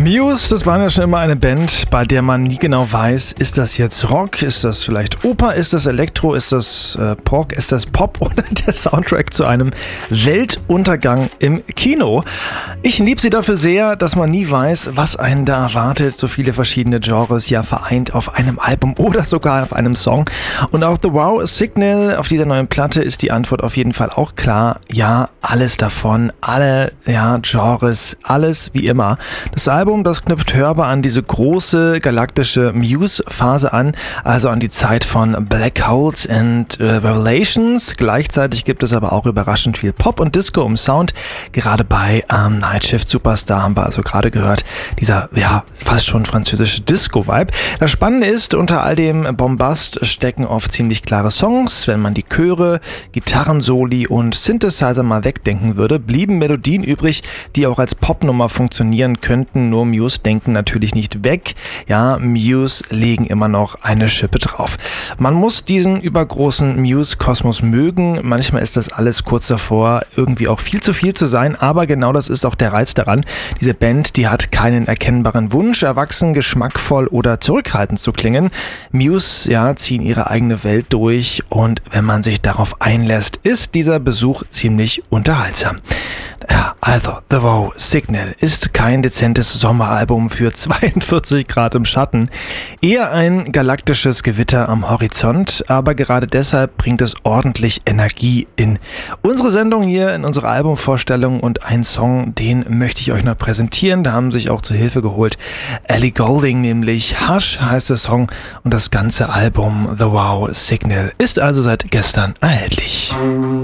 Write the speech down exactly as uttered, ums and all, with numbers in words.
Muse, das war ja schon immer eine Band, bei der man nie genau weiß, ist das jetzt Rock, ist das vielleicht Oper, ist das Elektro, ist das äh, Prog, ist das Pop oder der Soundtrack zu einem Weltuntergang im Kino. Ich liebe sie dafür sehr, dass man nie weiß, was einen da erwartet. So viele verschiedene Genres ja vereint auf einem Album oder sogar auf einem Song. Und auch The Wow Signal auf dieser neuen Platte ist die Antwort auf jeden Fall auch klar. Ja, alles davon, alle ja, Genres, alles wie immer. Das Album, das knüpft hörbar an diese große galaktische Muse-Phase an, also an die Zeit von Black Holes and äh, Revelations. Gleichzeitig gibt es aber auch überraschend viel Pop und Disco im Sound. Gerade bei ähm, Night Shift Superstar haben wir also gerade gehört, dieser ja fast schon französische Disco-Vibe. Das Spannende ist, unter all dem Bombast stecken oft ziemlich klare Songs. Wenn man die Chöre, Gitarrensoli und Synthesizer mal wegdenken würde, blieben Melodien übrig, die auch als Popnummer funktionieren könnten. Nur Muse denken natürlich nicht weg. Ja, Muse legen immer noch eine Schippe drauf. Man muss diesen übergroßen Muse-Kosmos mögen. Manchmal ist das alles kurz davor, irgendwie auch viel zu viel zu sein, aber genau das ist auch der Reiz daran. Diese Band, die hat keinen erkennbaren Wunsch, erwachsen, geschmackvoll oder zurückhaltend zu klingen. Muse, ja, ziehen ihre eigene Welt durch und wenn man sich darauf einlässt, ist dieser Besuch ziemlich unterhaltsam. Ja, also, The Wow Signal ist kein dezentes Sommeralbum für zweiundvierzig Grad im Schatten. Eher ein galaktisches Gewitter am Horizont, aber gerade deshalb bringt es ordentlich Energie in unsere Sendung hier, in unsere Albumvorstellung, und ein Song, den möchte ich euch noch präsentieren. Da haben sich auch zu Hilfe geholt Ellie Goulding, nämlich Hush heißt der Song, und das ganze Album The Wow Signal ist also seit gestern erhältlich.